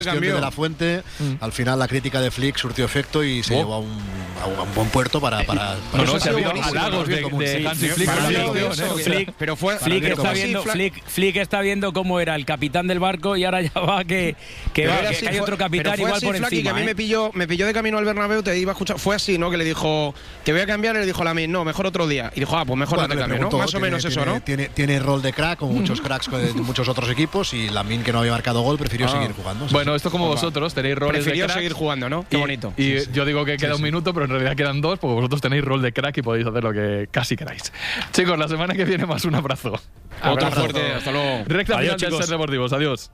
de la Fuente, al final la crítica de Flick surtió efecto y se llevó a un buen puerto para se ha habido halagos de Hansi Flick. Pero fue Flick está viendo cómo era el capitán del barco y ahora ya va que hay otro capitán igual por encima. Que a mí me pilló de camino al Bernabéu, te iba a escuchar, fue así, ¿no? Que le dijo, te voy a cambiar, y le dijo Lamine, no, mejor otro día. Y dijo, pues mejor no te cambio, ¿no? Más o menos eso, ¿no? Tiene rol de crack, como muchos cracks de muchos otros equipos, y Lamine, que no había marcado gol, prefirió seguir jugando. Bueno, esto como vosotros, tenéis roles de crack. Prefirió seguir jugando, ¿no? Qué bonito. Y yo digo que queda un minuto, pero en realidad quedan 2, porque vosotros tenéis rol de crack y podéis hacer lo que casi queráis. Chicos, la semana que viene más un abrazo. Otro fuerte, hasta luego. Recta final del Ser Deportivos, adiós.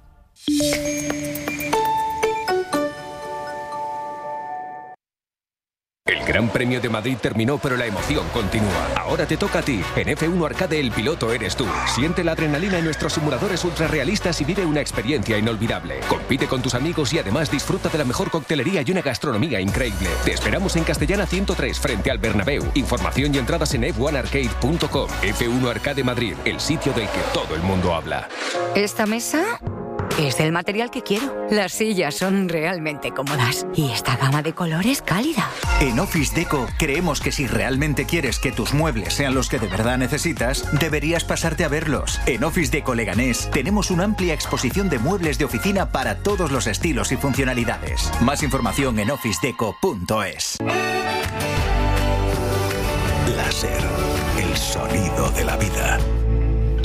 El Gran Premio de Madrid terminó, pero la emoción continúa. Ahora te toca a ti. En F1 Arcade el piloto eres tú. Siente la adrenalina en nuestros simuladores ultrarrealistas y vive una experiencia inolvidable. Compite con tus amigos y además disfruta de la mejor coctelería y una gastronomía increíble. Te esperamos en Castellana 103 frente al Bernabéu. Información y entradas en f1arcade.com. F1 Arcade Madrid, el sitio del que todo el mundo habla. Esta mesa es del material que quiero. Las sillas son realmente cómodas y esta gama de colores cálida. En Office Deco creemos que si realmente quieres que tus muebles sean los que de verdad necesitas, deberías pasarte a verlos. En Office Deco Leganés tenemos una amplia exposición de muebles de oficina para todos los estilos y funcionalidades. Más información en officedeco.es. Láser, el sonido de la vida.